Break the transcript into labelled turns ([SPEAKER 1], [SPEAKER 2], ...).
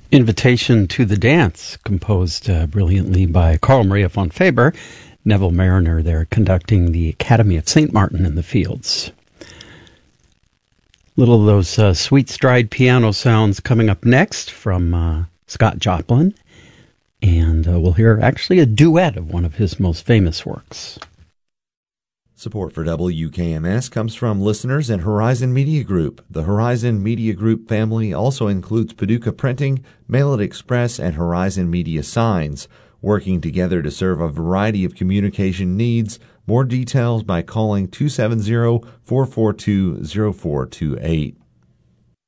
[SPEAKER 1] Invitation to the Dance, composed brilliantly by Carl Maria von Faber, Neville Mariner there conducting the Academy of St. Martin in the Fields. Little of those sweet stride piano sounds coming up next from Scott Joplin, and we'll hear actually a duet of one of his most famous works.
[SPEAKER 2] Support for WKMS comes from listeners and Horizon Media Group. The Horizon Media Group family also includes Paducah Printing, Mail It Express, and Horizon Media Signs, working together to serve a variety of communication needs. More details by calling 270-442-0428.